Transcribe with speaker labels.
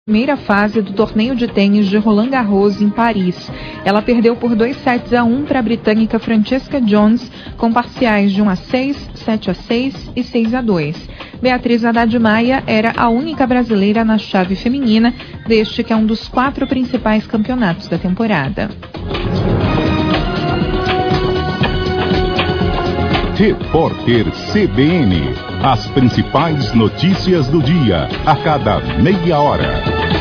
Speaker 1: Primeira fase do torneio de tênis de Roland Garros em Paris. Ela perdeu por 2-1 para a britânica Francesca Jones, com parciais de 1-6, 7-6 e 6-2. Beatriz Haddad Maia era a única brasileira na chave feminina deste que é um dos 4 principais campeonatos da temporada.
Speaker 2: Repórter CBN. As principais notícias do dia, a cada meia hora.